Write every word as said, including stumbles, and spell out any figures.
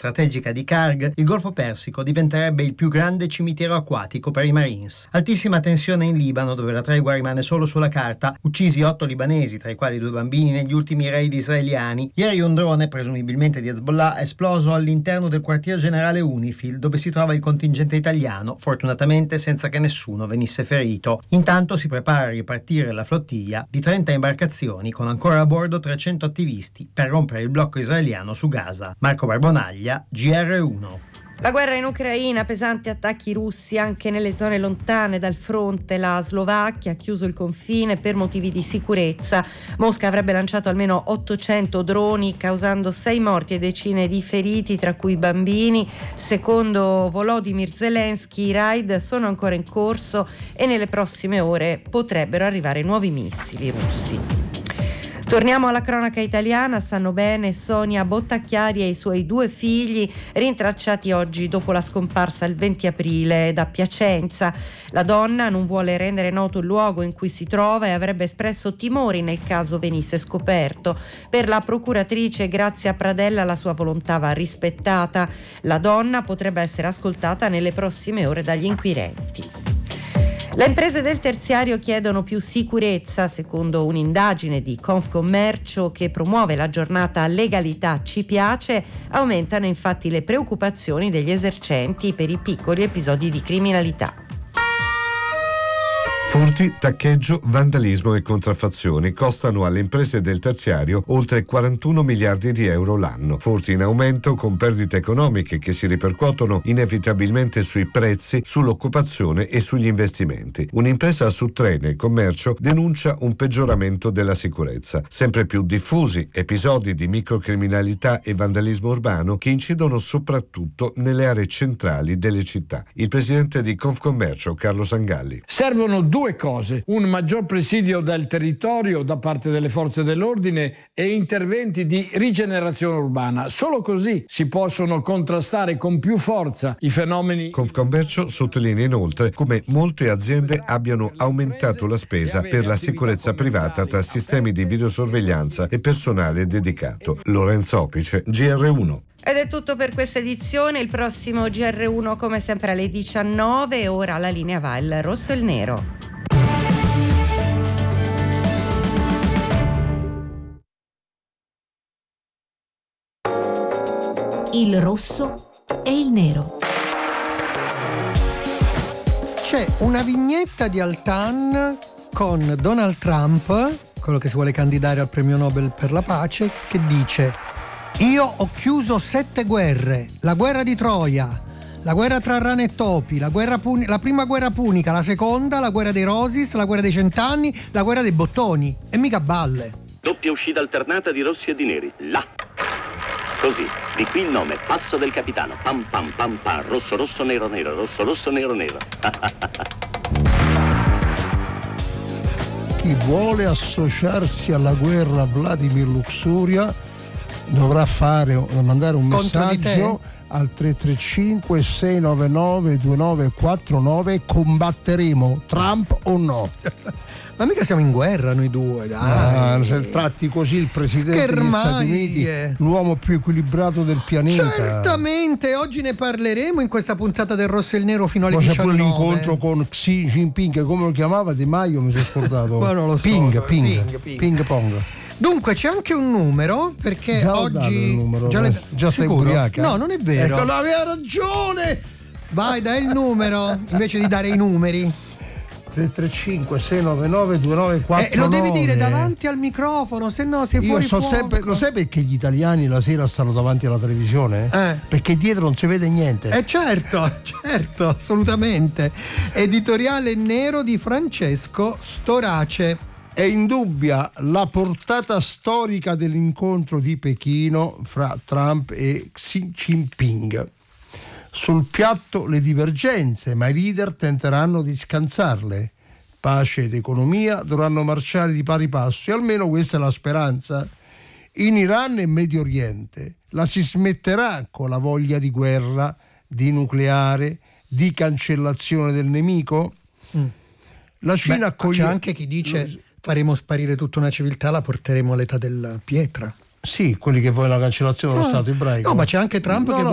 strategica di Karg, il Golfo Persico diventerebbe il più grande cimitero acquatico per i Marines. Altissima tensione in Libano, dove la tregua rimane solo sulla carta, uccisi otto libanesi, tra i quali due bambini, negli ultimi raid israeliani. Ieri un drone, presumibilmente di Hezbollah, è esploso all'interno del quartier generale UNIFIL, dove si trova il contingente italiano, fortunatamente senza che nessuno venisse ferito. Intanto si prepara a ripartire la flottiglia di trenta imbarcazioni con ancora a bordo trecento attivisti per rompere il blocco israeliano su Gaza. Marco Barbonaglia, G R uno. La guerra in Ucraina, pesanti attacchi russi anche nelle zone lontane dal fronte. La Slovacchia ha chiuso il confine per motivi di sicurezza. Mosca avrebbe lanciato almeno ottocento droni, causando sei morti e decine di feriti, tra cui bambini. Secondo Volodymyr Zelensky, i raid sono ancora in corso e nelle prossime ore potrebbero arrivare nuovi missili russi. Torniamo alla cronaca italiana. Stanno bene Sonia Bottacchiari e i suoi due figli, rintracciati oggi dopo la scomparsa il venti aprile da Piacenza. La donna non vuole rendere noto il luogo in cui si trova e avrebbe espresso timori nel caso venisse scoperto. Per la procuratrice Grazia Pradella la sua volontà va rispettata. La donna potrebbe essere ascoltata nelle prossime ore dagli inquirenti. Le imprese del terziario chiedono più sicurezza. Secondo un'indagine di Confcommercio che promuove la giornata Legalità Ci Piace, aumentano infatti le preoccupazioni degli esercenti per i piccoli episodi di criminalità. Furti, taccheggio, vandalismo e contraffazioni costano alle imprese del terziario oltre quarantuno miliardi di euro l'anno. Furti in aumento con perdite economiche che si ripercuotono inevitabilmente sui prezzi, sull'occupazione e sugli investimenti. Un'impresa su tre nel commercio denuncia un peggioramento della sicurezza. Sempre più diffusi episodi di microcriminalità e vandalismo urbano che incidono soprattutto nelle aree centrali delle città. Il presidente di Confcommercio, Carlo Sangalli. Servono due Due cose, un maggior presidio del territorio da parte delle forze dell'ordine e interventi di rigenerazione urbana. Solo così si possono contrastare con più forza i fenomeni. Confcommercio sottolinea inoltre come molte aziende abbiano aumentato la spesa per la sicurezza privata tra sistemi di videosorveglianza e personale dedicato. Lorenzo Opice, G R uno. Ed è tutto per questa edizione. Il prossimo G R uno come sempre alle diciannove. Ora la linea va il rosso e il nero. Il rosso e il nero. C'è una vignetta di Altan con Donald Trump, quello che si vuole candidare al premio Nobel per la pace, che dice: io ho chiuso sette guerre, la guerra di Troia, la guerra tra rane e topi, la, guerra puni- la prima guerra punica, la seconda, la guerra dei Rosis, la guerra dei cent'anni, la guerra dei bottoni, e mica balle. Doppia uscita alternata di rossi e di neri, là. Così, di qui il nome, Passo del Capitano, pam pam pam pam, rosso rosso nero nero, rosso rosso nero nero. Chi vuole associarsi alla guerra Vladimir Luxuria dovrà fare, mandare un messaggio al tre tre cinque sei nove nove due nove quattro nove. Combatteremo Trump o no? Ma mica siamo in guerra noi due, dai. Ah, se tratti così il presidente degli Stati Uniti, l'uomo più equilibrato del pianeta. Certamente, oggi ne parleremo in questa puntata del Rosso e il Nero fino alle poi diciannove. C'è pure l'incontro con Xi Jinping, come lo chiamava Di Maio, mi sono scordato. Ma non lo so. Ping, ping, ping, ping. ping pong. Dunque c'è anche un numero, perché già oggi il numero, già, le... già stai Sicuro? ubriaca? No, non è vero. Ecco, aveva ragione. Vai, dai il numero invece di dare i numeri. tre tre cinque sei nove nove due nove quattro nove. Eh, lo devi dire davanti al microfono, se no sei fuori so fuoco. sempre, lo sai perché gli italiani la sera stanno davanti alla televisione? Eh. Perché dietro non si vede niente. Eh certo, certo, assolutamente. Editoriale nero di Francesco Storace. È indubbia la portata storica dell'incontro di Pechino fra Trump e Xi Jinping. Sul piatto le divergenze, ma i leader tenteranno di scansarle. Pace ed economia dovranno marciare di pari passo, e almeno questa è la speranza. In Iran e Medio Oriente la si smetterà con la voglia di guerra, di nucleare, di cancellazione del nemico? Mm. La Cina Beh, accoglie... C'è anche chi dice faremo sparire tutta una civiltà, la porteremo all'età della pietra. Sì, quelli che vogliono la cancellazione dello no. Stato ebraico. No, ma c'è anche Trump no, che no,